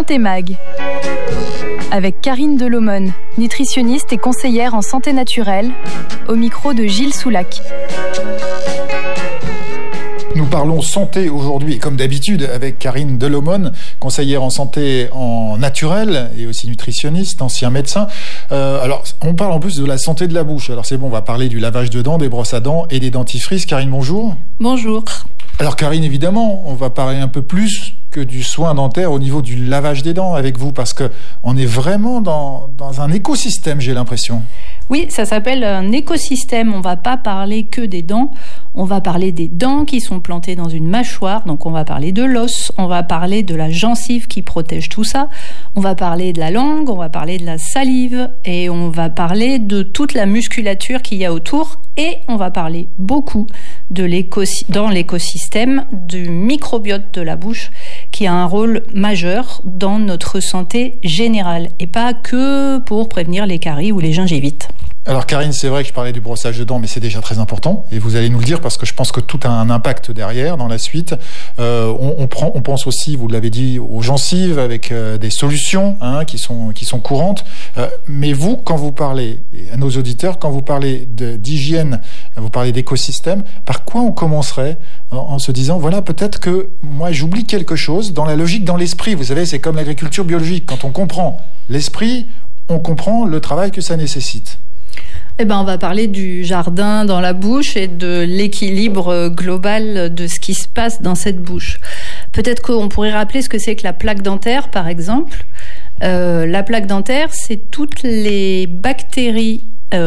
Santé Mag avec Karine Delomone, nutritionniste et conseillère en santé naturelle, au micro de Gilles Soulac. Nous parlons santé aujourd'hui, comme d'habitude, avec Karine Delomone, conseillère en santé en naturel et aussi nutritionniste, ancien médecin. Alors, on parle en plus de la santé de la bouche. Alors c'est bon, on va parler du lavage de dents, des brosses à dents et des dentifrices. Karine, bonjour. Bonjour. Alors Karine, évidemment, on va parler un peu plus que du soin dentaire au niveau du lavage des dents avec vous, parce qu'on est vraiment dans un écosystème, j'ai l'impression. Oui, ça s'appelle un écosystème. On ne va pas parler que des dents. On va parler des dents qui sont plantées dans une mâchoire. Donc on va parler de l'os, on va parler de la gencive qui protège tout ça. On va parler de la langue, on va parler de la salive et on va parler de toute la musculature qu'il y a autour. Et on va parler beaucoup dans l'écosystème du microbiote de la bouche qui a un rôle majeur dans notre santé générale et pas que pour prévenir les caries ou les gingivites. Alors Karine, c'est vrai que je parlais du brossage de dents, mais c'est déjà très important, et vous allez nous le dire parce que je pense que tout a un impact derrière, dans la suite. On pense aussi, vous l'avez dit, aux gencives avec des solutions qui sont courantes. Mais vous, quand vous parlez, à nos auditeurs, quand vous parlez d'hygiène, vous parlez d'écosystème, par quoi on commencerait en se disant, voilà, peut-être que moi j'oublie quelque chose dans la logique, dans l'esprit. Vous savez, c'est comme l'agriculture biologique. Quand on comprend l'esprit, on comprend le travail que ça nécessite. On va parler du jardin dans la bouche et de l'équilibre global de ce qui se passe dans cette bouche. Peut-être qu'on pourrait rappeler ce que c'est que la plaque dentaire, par exemple. La plaque dentaire, c'est toutes les bactéries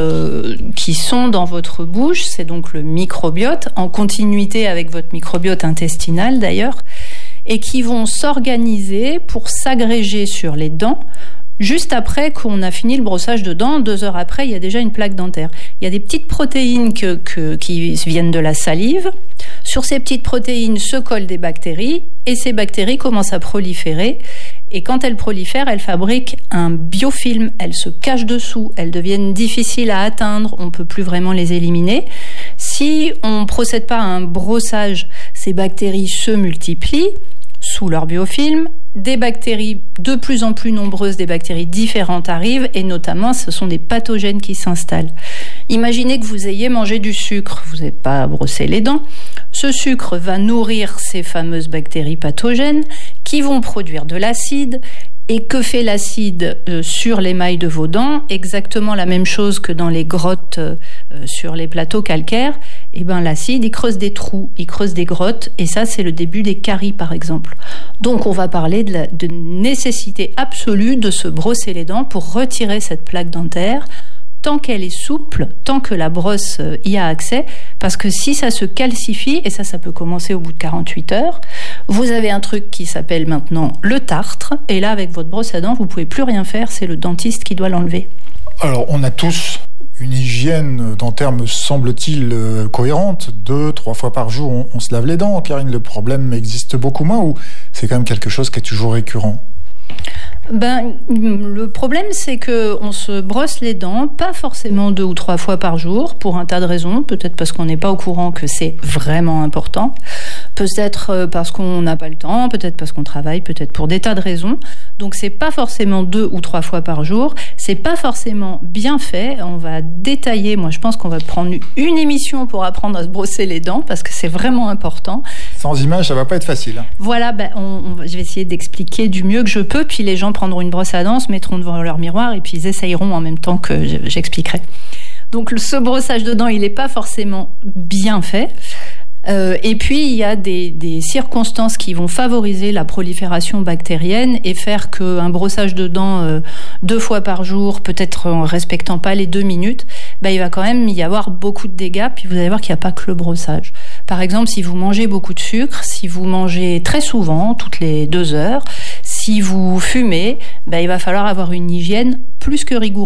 qui sont dans votre bouche, c'est donc le microbiote, en continuité avec votre microbiote intestinal d'ailleurs, et qui vont s'organiser pour s'agréger sur les dents. Juste après qu'on a fini le brossage de dents, 2 heures après, il y a déjà une plaque dentaire. Il y a des petites protéines qui viennent de la salive. Sur ces petites protéines se collent des bactéries et ces bactéries commencent à proliférer. Et quand elles prolifèrent, elles fabriquent un biofilm. Elles se cachent dessous, elles deviennent difficiles à atteindre, on ne peut plus vraiment les éliminer. Si on ne procède pas à un brossage, ces bactéries se multiplient sous leur biofilm. Des bactéries de plus en plus nombreuses, des bactéries différentes arrivent et notamment ce sont des pathogènes qui s'installent. Imaginez que vous ayez mangé du sucre, vous n'avez pas brossé les dents. Ce sucre va nourrir ces fameuses bactéries pathogènes qui vont produire de l'acide. Et que fait l'acide sur l'émail de vos dents? Exactement la même chose que dans les grottes sur les plateaux calcaires. L'acide, il creuse des trous, il creuse des grottes, et ça, c'est le début des caries, par exemple. Donc, on va parler de nécessité absolue de se brosser les dents pour retirer cette plaque dentaire, tant qu'elle est souple, tant que la brosse y a accès, parce que si ça se calcifie, et ça peut commencer au bout de 48 heures, vous avez un truc qui s'appelle maintenant le tartre, et là, avec votre brosse à dents, vous pouvez plus rien faire, c'est le dentiste qui doit l'enlever. Alors, on a tous une hygiène dentaire, me semble-t-il, cohérente. 2-3 fois par jour, on se lave les dents. Karine, le problème existe beaucoup moins, ou c'est quand même quelque chose qui est toujours récurrent? Le problème, c'est que on se brosse les dents, pas forcément 2 ou 3 fois par jour, pour un tas de raisons. Peut-être parce qu'on n'est pas au courant que c'est vraiment important. Peut-être parce qu'on n'a pas le temps, peut-être parce qu'on travaille, peut-être pour des tas de raisons. Donc c'est pas forcément 2 ou 3 fois par jour. C'est pas forcément bien fait. On va détailler. Moi, je pense qu'on va prendre une émission pour apprendre à se brosser les dents parce que c'est vraiment important. Sans image, ça va pas être facile. Voilà, je vais essayer d'expliquer du mieux que je peux, puis les gens prendront une brosse à dents, se mettront devant leur miroir et puis ils essayeront en même temps que j'expliquerai. Donc ce brossage de dents, il n'est pas forcément bien fait. Et puis il y a des circonstances qui vont favoriser la prolifération bactérienne et faire qu'un brossage de dents 2 fois par jour, peut-être en respectant pas les 2 minutes, il va quand même y avoir beaucoup de dégâts. Puis vous allez voir qu'il n'y a pas que le brossage. Par exemple, si vous mangez beaucoup de sucre, si vous mangez très souvent, toutes les 2 heures, si vous fumez, il va falloir avoir une hygiène plus que rigoureuse.